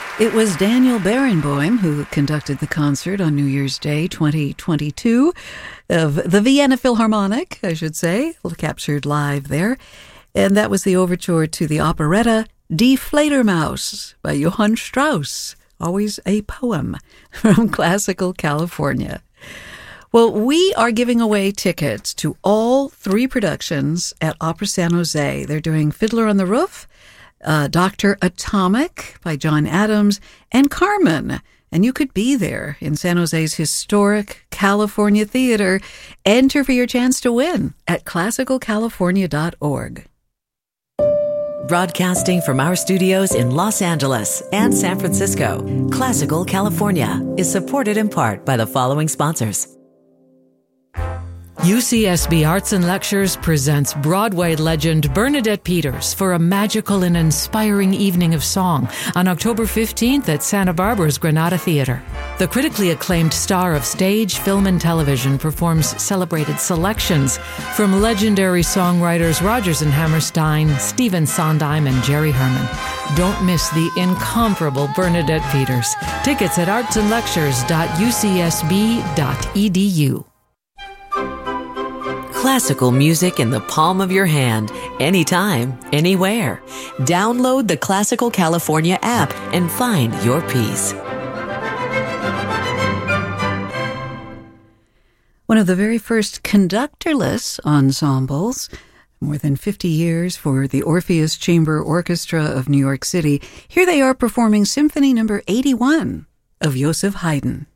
It was Daniel Barenboim who conducted the concert on New Year's Day 2022 of the Vienna Philharmonic, I should say, captured live there. And that was the overture to the operetta Die Fledermaus by Johann Strauss, always a poem from classical California. Well, we are giving away tickets to all three productions at Opera San Jose. They're doing Fiddler on the Roof, Dr. Atomic by John Adams, and Carmen. And you could be there in San Jose's historic California Theater. Enter for your chance to win at classicalcalifornia.org. Broadcasting from our studios in Los Angeles and San Francisco, Classical California is supported in part by the following sponsors. UCSB Arts and Lectures presents Broadway legend Bernadette Peters for a magical and inspiring evening of song on October 15th at Santa Barbara's Granada Theater. The critically acclaimed star of stage, film, and television performs celebrated selections from legendary songwriters Rodgers and Hammerstein, Stephen Sondheim, and Jerry Herman. Don't miss the incomparable Bernadette Peters. Tickets at artsandlectures.ucsb.edu. Classical music in the palm of your hand, anytime, anywhere. Download the Classical California app and find your piece. One of the very first conductorless ensembles, more than 50 years for the Orpheus Chamber Orchestra of New York City. Here they are performing Symphony No. 81 of Joseph Haydn.